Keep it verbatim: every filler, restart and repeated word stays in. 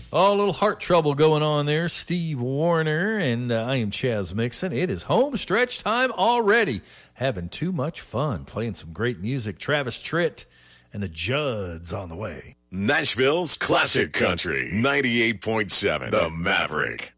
Oh, a little heart trouble going on there. Steve Wariner, and uh, I am Chaz Mixon. It is home stretch time already. Having too much fun, playing some great music. Travis Tritt and the Judds on the way. Nashville's Classic Country, ninety-eight point seven, The Maverick.